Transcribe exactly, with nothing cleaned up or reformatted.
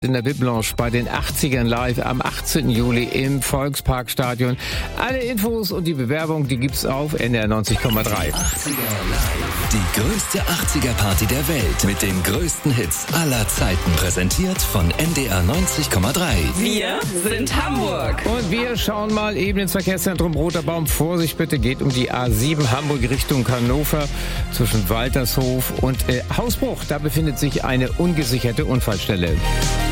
In der Biblanche bei den achtzigern live am achtzehnten Juli im Volksparkstadion. Alle Infos und die Bewerbung, die gibt's auf N D R neunzig Komma drei. achtziger Live. Die größte achtziger-Party der Welt mit den größten Hits aller Zeiten. Präsentiert von N D R neunzig Komma drei. Wir sind Hamburg. Und wir schauen mal eben ins Verkehrszentrum Roter Baum. Vorsicht bitte, geht um die A sieben Hamburg Richtung Hannover zwischen Waltershof und äh, Hausbruch. Da befindet sich eine ungesicherte Unfallstelle.